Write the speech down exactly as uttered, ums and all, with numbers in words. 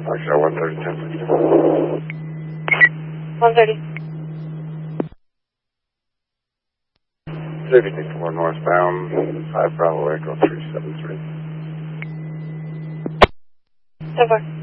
Foxtrot one thirty, ten sixty. one thirty. fifty-four northbound, five Bravo Echo three seven three. ten four.